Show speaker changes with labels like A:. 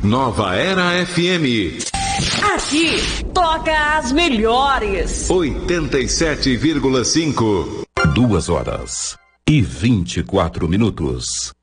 A: Nova Era FM.
B: Aqui toca as melhores.
A: 87,5.
C: 2h24.